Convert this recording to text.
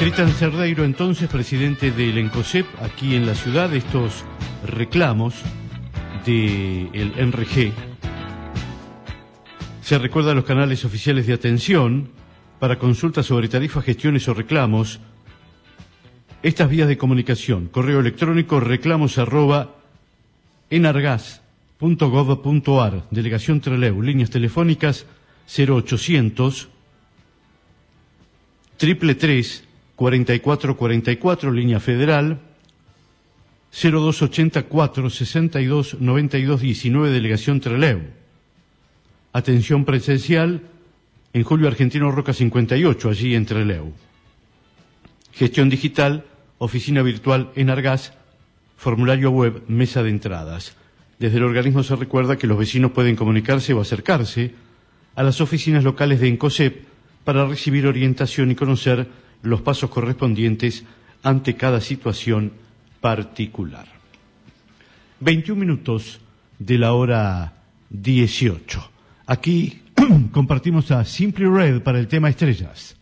Cristian Cerdeiro, entonces presidente del ENCOSEP, aquí en la ciudad, estos reclamos del NRG. Se recuerda los canales oficiales de atención para consultas sobre tarifas, gestiones o reclamos. Estas vías de comunicación: correo electrónico reclamos@enargas.gov.ar, Delegación Trelew, líneas telefónicas 0800 333 4444, línea federal 0284 62 92 19, Delegación Trelew. Atención presencial en Julio Argentino Roca 58, allí en Trelew. Gestión digital, oficina virtual Enargas, formulario web, mesa de entradas. Desde el organismo se recuerda que los vecinos pueden comunicarse o acercarse a las oficinas locales de ENCOSEP para recibir orientación y conocer los pasos correspondientes ante cada situación particular. 21 minutos de la hora 18. Aquí compartimos a Simply Red para el tema Estrellas.